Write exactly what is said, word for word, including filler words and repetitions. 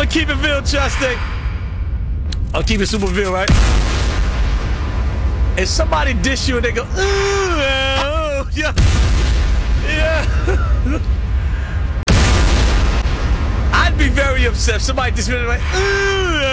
keep it real, Justin. I'll keep it super real, right? If somebody dish you and they go, ooh, yeah, yeah. I'd be very upset if somebody dish me and they're like, ooh.